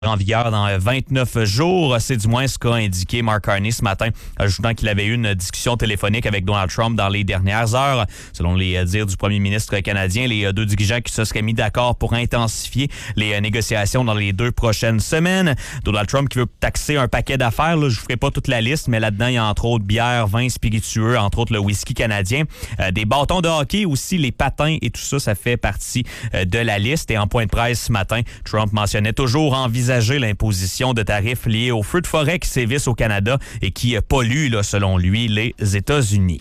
en vigueur dans 29 jours. C'est du moins ce qu'a indiqué Mark Carney ce matin, ajoutant qu'il avait eu une discussion téléphonique avec Donald Trump dans les dernières heures. Selon les dires du premier ministre canadien, les deux dirigeants qui se seraient mis d'accord pour intensifier les négociations dans les 2 prochaines semaines. Donald Trump qui veut taxer un paquet d'affaires. Là, je ne ferai pas toute la liste, mais là-dedans, il y a entre autres bière, vin spiritueux, entre autres le whisky canadien. Des bâtons de hockey aussi, les patins et tout ça, ça fait partie de la liste. Et en point de presse ce matin, Trump mentionnait toujours envisager l'imposition de tarifs liés aux feux de forêt qui sévissent au Canada et qui polluent, là, selon lui, les États-Unis.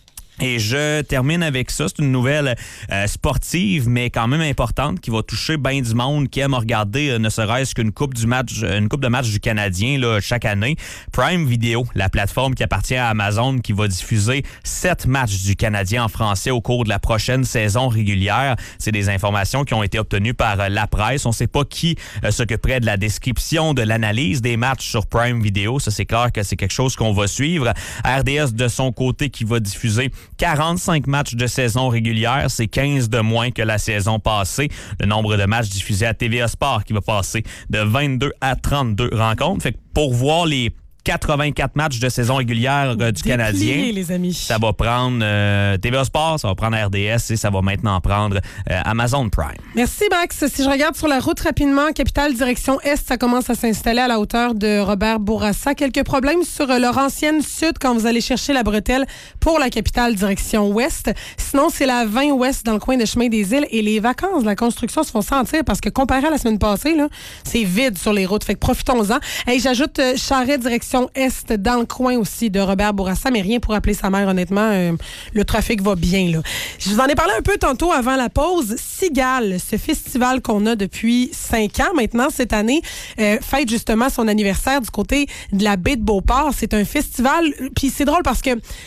Et je termine avec ça. C'est une nouvelle sportive, mais quand même importante, qui va toucher bien du monde qui aime regarder ne serait-ce qu'une coupe de match du Canadien là, chaque année. Prime Video, la plateforme qui appartient à Amazon, qui va diffuser 7 matchs du Canadien en français au cours de la prochaine saison régulière. C'est des informations qui ont été obtenues par la presse. On ne sait pas qui s'occuperait de la description, de l'analyse des matchs sur Prime Video. Ça, c'est clair que c'est quelque chose qu'on va suivre. RDS, de son côté, qui va diffuser 45 matchs de saison régulière, c'est 15 de moins que la saison passée. Le nombre de matchs diffusés à TVA Sport qui va passer de 22 à 32 rencontres. Fait que pour voir les 84 matchs de saison régulière du Canadien, les amis. Ça va prendre TVA Sport, ça va prendre RDS et ça va maintenant prendre Amazon Prime. Merci, Max. Si je regarde sur la route rapidement, capitale direction Est, ça commence à s'installer à la hauteur de Robert Bourassa. Quelques problèmes sur Laurentienne Sud quand vous allez chercher la bretelle pour la capitale direction Ouest. Sinon, c'est la 20 Ouest dans le coin de Chemin des Îles et les vacances de la construction se font sentir parce que comparé à la semaine passée, là, c'est vide sur les routes. Fait que profitons-en. Hey, j'ajoute Charest direction Est dans le coin aussi de Robert Bourassa, mais rien pour appeler sa mère, honnêtement. Le trafic va bien, là. Je vous en ai parlé un peu tantôt avant la pause. Cigale, ce festival qu'on a depuis 5 ans maintenant cette année, fête justement son anniversaire du côté de la baie de Beauport. C'est un festival, puis c'est drôle parce que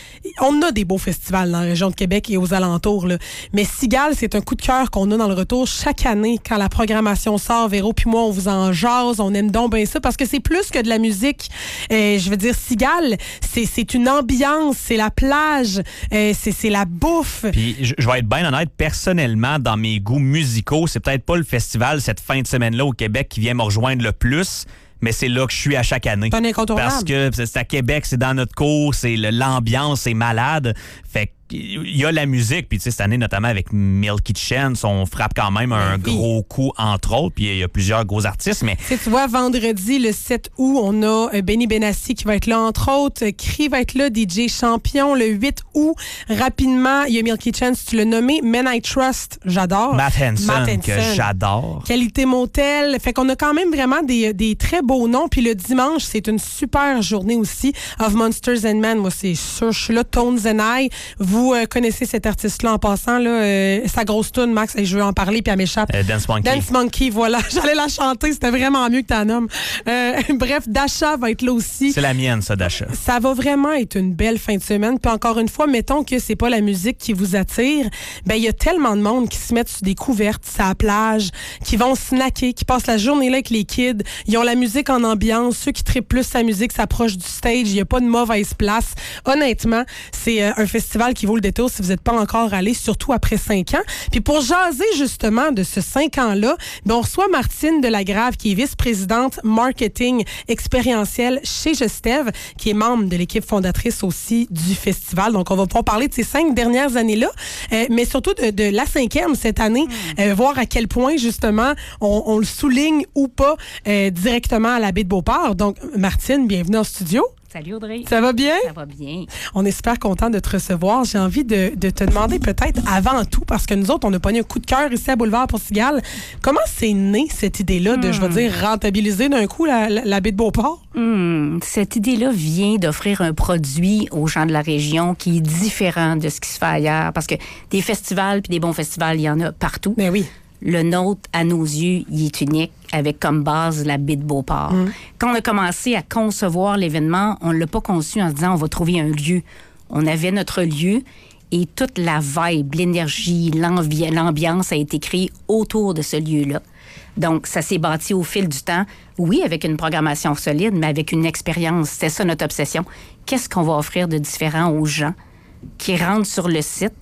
on a des beaux festivals dans la région de Québec et aux alentours, là. Mais Cigale, c'est un coup de cœur qu'on a dans le retour chaque année quand la programmation sort. Véro puis moi, on vous en jase, on aime donc bien ça parce que c'est plus que de la musique. Je veux dire, Cigale, c'est une ambiance, c'est la plage, c'est la bouffe. Puis je vais être bien honnête, personnellement, dans mes goûts musicaux, c'est peut-être pas le festival cette fin de semaine-là au Québec qui vient me rejoindre le plus. Mais c'est là que je suis à chaque année. C'est un incontournable. Parce que c'est à Québec, c'est dans notre cours, c'est l'ambiance, c'est malade. Fait il y a la musique, puis tu sais, cette année, notamment avec Milky Chance, on frappe quand même un gros coup, entre autres, puis il y a plusieurs gros artistes, mais... Tu vois, vendredi, le 7 août, on a Benny Benassi qui va être là, entre autres. Cree va être là, DJ Champion. Le 8 août, rapidement, il y a Milky Chance, tu l'as nommé. Men I Trust, j'adore. Matt Hanson, que j'adore. Qualité Motel. Fait qu'on a quand même vraiment des très beaux noms. Puis le dimanche, c'est une super journée aussi. Of Monsters and Men, moi, c'est sûr, je suis là. Tones and I. Vous connaissez cet artiste-là en passant, là, sa grosse toune, Max, et je veux en parler, puis elle m'échappe. Dance Monkey. Dance Monkey, voilà. J'allais la chanter, c'était vraiment mieux que ta nomme. Bref, Dasha va être là aussi. C'est la mienne, ça, Dasha. Ça va vraiment être une belle fin de semaine. Puis encore une fois, mettons que c'est pas la musique qui vous attire, ben il y a tellement de monde qui se mettent sur des couvertes, sur la plage, qui vont snacker, qui passent la journée là avec les kids. Ils ont la musique en ambiance. Ceux qui trippent plus sa musique s'approchent du stage. Il n'y a pas de mauvaise place. Honnêtement, c'est un festival qui vaut le détour si vous n'êtes pas encore allé, surtout après 5 ans. Puis pour jaser justement de ce 5 ans-là, ben on reçoit Martine Delagrave, qui est vice-présidente marketing expérientiel chez Gestev, qui est membre de l'équipe fondatrice aussi du festival. Donc on va pouvoir parler de ces 5 dernières années-là, mais surtout de la 5e cette année, voir à quel point justement on le souligne ou pas directement à la baie de Beauport. Donc Martine, bienvenue en studio. Salut Audrey. Ça va bien? Ça va bien. On est super content de te recevoir. J'ai envie de te demander peut-être avant tout, parce que nous autres, on a pogné un coup de cœur ici à Boulevard pour Cigale. Comment c'est né cette idée-là de, je veux dire, rentabiliser d'un coup la baie de Beauport? Cette idée-là vient d'offrir un produit aux gens de la région qui est différent de ce qui se fait ailleurs. Parce que des festivals puis des bons festivals, il y en a partout. Ben oui. Le nôtre, à nos yeux, il est unique, avec comme base la baie de Beauport. Quand on a commencé à concevoir l'événement, on ne l'a pas conçu en se disant on va trouver un lieu. On avait notre lieu et toute la vibe, l'énergie, l'ambiance a été créée autour de ce lieu-là. Donc, ça s'est bâti au fil du temps. Oui, avec une programmation solide, mais avec une expérience. C'est ça notre obsession. Qu'est-ce qu'on va offrir de différent aux gens qui rentrent sur le site,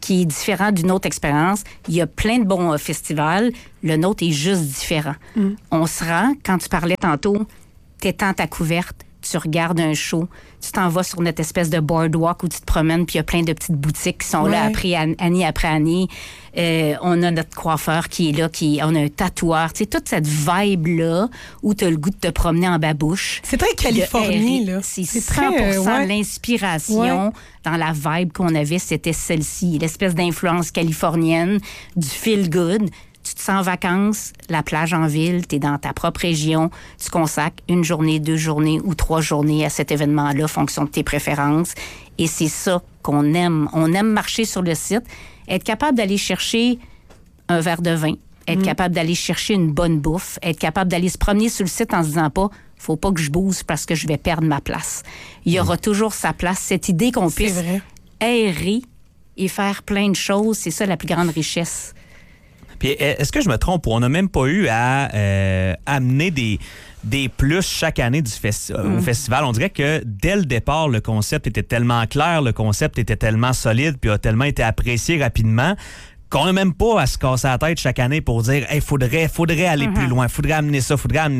qui est différent d'une autre expérience. Il y a plein de bons festivals. Le nôtre est juste différent. On se rend, quand tu parlais tantôt, t'étends ta couverte, tu regardes un show, tu t'en vas sur notre espèce de boardwalk où tu te promènes, puis il y a plein de petites boutiques qui sont là année après année. On a notre coiffeur qui est là, on a un tatoueur. Tu sais, toute cette vibe-là où tu as le goût de te promener en babouche. C'est très Californie, là. C'est 100% l'inspiration dans la vibe qu'on avait, c'était celle-ci. L'espèce d'influence californienne, du feel-good. Tu te sens en vacances, la plage en ville, tu es dans ta propre région, tu consacres 1 journée, 2 journées ou 3 journées à cet événement-là, fonction de tes préférences. Et c'est ça qu'on aime. On aime marcher sur le site, être capable d'aller chercher un verre de vin, être capable d'aller chercher une bonne bouffe, être capable d'aller se promener sur le site en se disant pas « faut pas que je bouge parce que je vais perdre ma place ». Il y aura toujours sa place. Cette idée qu'on puisse errer et faire plein de choses, c'est ça la plus grande richesse. Puis est-ce que je me trompe ou on n'a même pas eu à amener des plus chaque année au festival? On dirait que dès le départ, le concept était tellement clair, le concept était tellement solide, puis a tellement été apprécié rapidement qu'on n'a même pas à se casser la tête chaque année pour dire hey, faudrait aller plus loin, faudrait amener ça.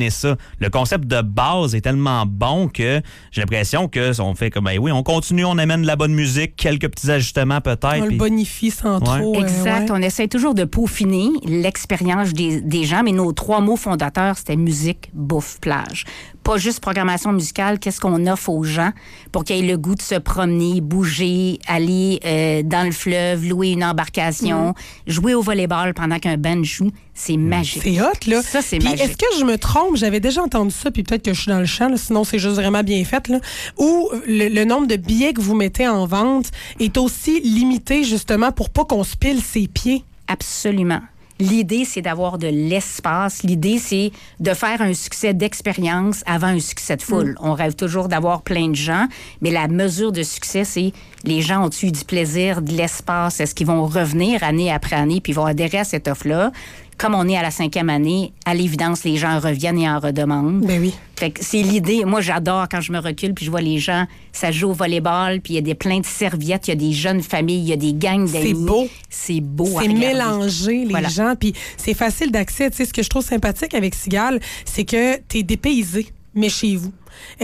Le concept de base est tellement bon que j'ai l'impression que on fait comme ben oui, on continue, on amène de la bonne musique, quelques petits ajustements peut-être. On le bonifie sans trop. Exact. On essaie toujours de peaufiner l'expérience des gens, mais nos 3 mots fondateurs, c'était musique, bouffe, plage. Pas juste programmation musicale, qu'est-ce qu'on offre aux gens pour qu'ils aient le goût de se promener, bouger, aller dans le fleuve, louer une embarcation, jouer au volleyball pendant qu'un band joue. C'est magique. C'est hot, là. Ça, c'est puis magique. Est-ce que je me trompe? J'avais déjà entendu ça, puis peut-être que je suis dans le champ, là, sinon c'est juste vraiment bien fait, là, où le nombre de billets que vous mettez en vente est aussi limité, justement, pour pas qu'on se pile ses pieds. Absolument. L'idée, c'est d'avoir de l'espace. L'idée, c'est de faire un succès d'expérience avant un succès de foule. On rêve toujours d'avoir plein de gens, mais la mesure de succès, c'est les gens ont-ils du plaisir, de l'espace? Est-ce qu'ils vont revenir année après année puis ils vont adhérer à cette offre-là? Comme on est à la 5e année, à l'évidence, les gens reviennent et en redemandent. Ben oui. Fait que c'est l'idée. Moi, j'adore quand je me recule puis je vois les gens, ça joue au volleyball, puis il y a plein de serviettes, il y a des jeunes familles, il y a des gangs d'amis. C'est beau. C'est beau à C'est regarder. mélangé, les gens, puis c'est facile d'accès. Tu sais, ce que je trouve sympathique avec Cigale, c'est que t'es dépaysé, mais chez vous.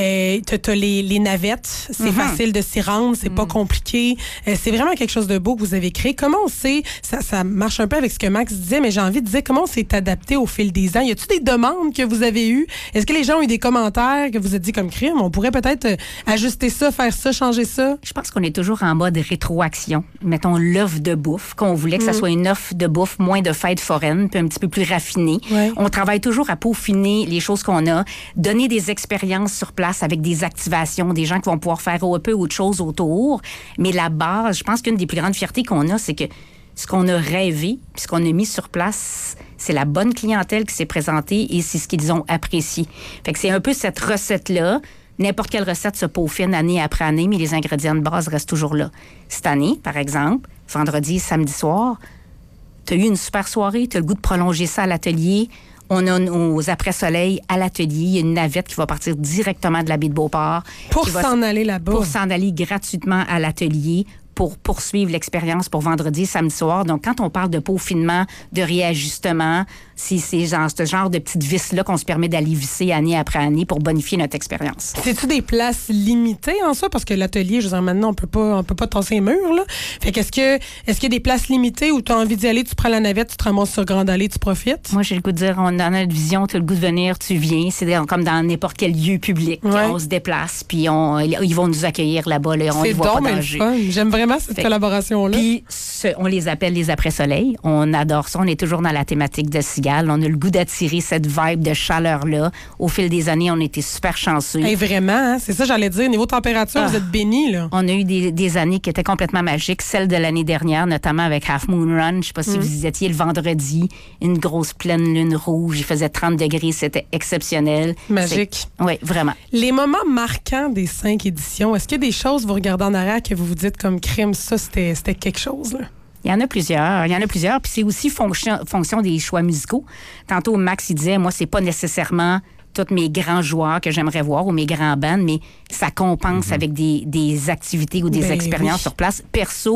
T'as les navettes, c'est facile de s'y rendre, c'est pas compliqué. C'est vraiment quelque chose de beau que vous avez créé. Comment on sait, ça marche un peu avec ce que Max disait, mais j'ai envie de dire comment on s'est adapté au fil des ans. Y a-t-il des demandes que vous avez eues? Est-ce que les gens ont eu des commentaires que vous avez dit comme crime? On pourrait peut-être ajuster ça, faire ça, changer ça? Je pense qu'on est toujours en mode rétroaction. Mettons l'offre de bouffe, qu'on voulait que ça soit une offre de bouffe moins de fête foraine, puis un petit peu plus raffinée. Ouais. On travaille toujours à peaufiner les choses qu'on a, donner des expériences sur place avec des activations, des gens qui vont pouvoir faire un peu autre chose autour. Mais la base, je pense qu'une des plus grandes fiertés qu'on a, c'est que ce qu'on a rêvé, puis ce qu'on a mis sur place, c'est la bonne clientèle qui s'est présentée et c'est ce qu'ils ont apprécié. Fait que c'est un peu cette recette-là. N'importe quelle recette se peaufine année après année, mais les ingrédients de base restent toujours là. Cette année, par exemple, vendredi, samedi soir, tu as eu une super soirée, tu as le goût de prolonger ça à l'atelier. On a nos après-soleil à l'atelier. Il y a une navette qui va partir directement de la baie de Beauport. Pour s'en aller là-bas. Pour s'en aller gratuitement à l'atelier pour poursuivre l'expérience pour vendredi, samedi soir. Donc, quand on parle de peaufinement, de réajustement, c'est ce genre de petites vis-là qu'on se permet d'aller visser année après année pour bonifier notre expérience. C'est-tu des places limitées en ça? Parce que l'atelier, je veux dire, maintenant, on peut pas tasser les murs, là. Fait qu'est-ce qu'il y a des places limitées où tu as envie d'y aller, tu prends la navette, tu te ramasses sur Grande Allée, tu profites? Moi, j'ai le goût de dire, on a notre vision, tu as le goût de venir, tu viens. C'est comme dans n'importe quel lieu public. Ouais. On se déplace, puis ils vont nous accueillir là-bas. Là, on les voit pas danger. J'aime vraiment cette collaboration-là. Puis, on les appelle les après-soleil. On adore ça. On est toujours dans la thématique de Cigale. On a le goût d'attirer cette vibe de chaleur-là. Au fil des années, on était super chanceux. Hey, vraiment, hein? C'est ça, j'allais dire. Niveau température, vous êtes bénis, là. On a eu des années qui étaient complètement magiques. Celle de l'année dernière, notamment avec Half Moon Run. Je ne sais pas si vous y étiez le vendredi. Une grosse pleine lune rouge. Il faisait 30 degrés. C'était exceptionnel. Magique. Oui, vraiment. Les moments marquants des 5 éditions, est-ce qu'il y a des choses, vous regardez en arrière, que vous vous dites comme crime, ça, c'était quelque chose, là? Il y en a plusieurs. Puis c'est aussi fonction des choix musicaux. Tantôt, Max, il disait, moi, c'est pas nécessairement tous mes grands joueurs que j'aimerais voir ou mes grands bands, mais ça compense avec des activités ou des expériences sur place. Perso,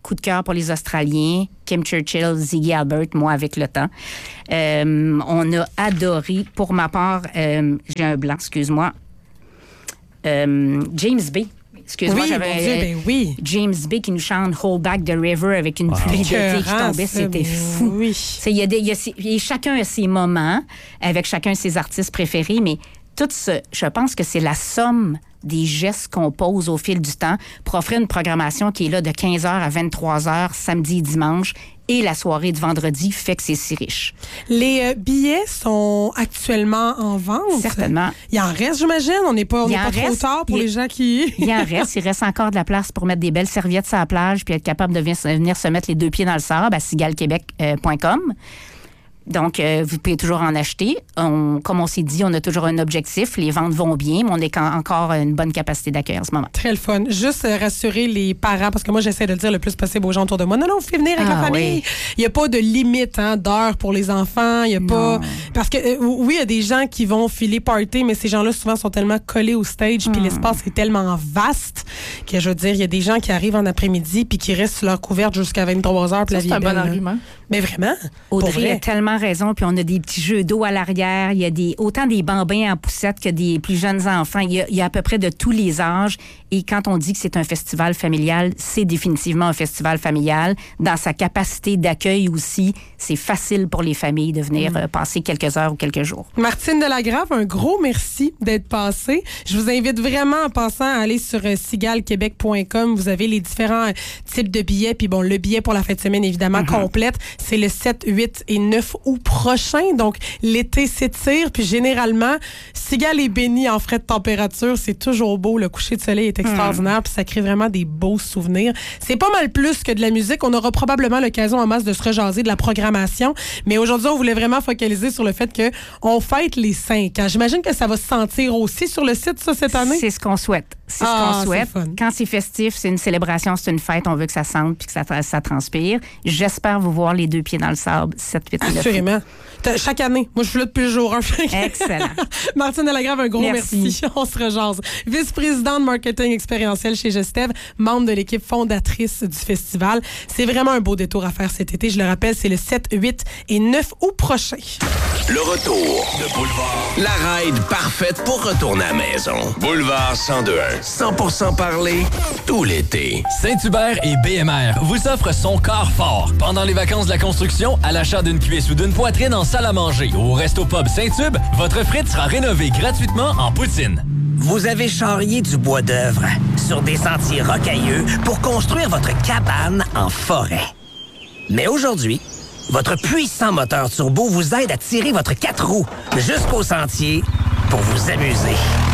coup de cœur pour les Australiens. Kim Churchill, Ziggy Albert, moi avec le temps. On a adoré, pour ma part, j'ai un blanc, excuse-moi, James Bay. Excuse-moi, Oui, j'avais mon Dieu, ben oui. James Bay qui nous chante Hold Back the River avec une pluie d'été qui tombait, c'était fou. Oui. Chacun a ses moments, avec chacun ses artistes préférés, mais tout ce, je pense que c'est la somme des gestes qu'on pose au fil du temps pour offrir une programmation qui est là de 15h à 23h, samedi et dimanche, et la soirée de vendredi fait que c'est si riche. Les billets sont actuellement en vente. Certainement. Il en reste, j'imagine. On n'est pas trop tard pour les gens qui... Il en reste. Il reste encore de la place pour mettre des belles serviettes sur la plage puis être capable de venir se mettre les deux pieds dans le sable à sigalquebec.com. Donc, vous pouvez toujours en acheter. Comme on s'est dit, on a toujours un objectif. Les ventes vont bien, mais on est encore une bonne capacité d'accueil en ce moment. Très le fun. Juste rassurer les parents, parce que moi, j'essaie de le dire le plus possible aux gens autour de moi. Non, vous pouvez venir avec la famille. Il n'y a pas de limite d'heures pour les enfants. Il n'y a pas... Parce que, oui, il y a des gens qui vont filer party, mais ces gens-là, souvent, sont tellement collés au stage, puis l'espace est tellement vaste que, je veux dire, il y a des gens qui arrivent en après-midi puis qui restent sur leur couverte jusqu'à 23h. C'est un bon argument. Mais vraiment. Audrey a tellement raison, puis on a des petits jeux d'eau à l'arrière. Il y a autant des bambins en poussette que des plus jeunes enfants. Il y a à peu près de tous les âges. Et quand on dit que c'est un festival familial, c'est définitivement un festival familial. Dans sa capacité d'accueil aussi, c'est facile pour les familles de venir passer quelques heures ou quelques jours. Martine Delagrave, un gros merci d'être passée. Je vous invite vraiment en passant à aller sur sigalquebec.com. Vous avez les différents types de billets. Puis bon, le billet pour la fin de semaine, évidemment, complète. C'est le 7, 8 et 9 août prochain. Donc, l'été s'étire. Puis généralement, Sigal est béni en frais de température. C'est toujours beau. Le coucher de soleil est extraordinaire. Puis ça crée vraiment des beaux souvenirs. C'est pas mal plus que de la musique. On aura probablement l'occasion en masse de se rejaser de la programmation. Mais aujourd'hui, on voulait vraiment focaliser sur le fait qu'on fête les 5 ans. J'imagine que ça va se sentir aussi sur le site, ça, cette année? C'est ce qu'on souhaite. C'est ce qu'on souhaite. Quand c'est festif, c'est une célébration, c'est une fête. On veut que ça sente puis que ça transpire. J'espère vous voir les deux pieds dans le sable 7, 8 et 9. Assurément. Chaque année. Moi, je suis là depuis le jour 1. Excellent. Martine Delagrave, un gros merci. On se rejase. Vice-présidente marketing expérientiel chez Gestev, membre de l'équipe fondatrice du festival. C'est vraiment un beau détour à faire cet été. Je le rappelle, c'est le 7, 8 et 9 août prochain. Le retour de Boulevard. La ride parfaite pour retourner à la maison. Boulevard 1021. 100% parler tout l'été. Saint-Hubert et BMR vous offrent son corps fort. Pendant les vacances de la construction, à l'achat d'une cuisse ou d'une poitrine en salle à manger ou au Resto Pub Saint-Hub, votre frite sera rénovée gratuitement en poutine. Vous avez charrié du bois d'œuvre sur des sentiers rocailleux pour construire votre cabane en forêt. Mais aujourd'hui, votre puissant moteur turbo vous aide à tirer votre 4 roues jusqu'au sentier pour vous amuser.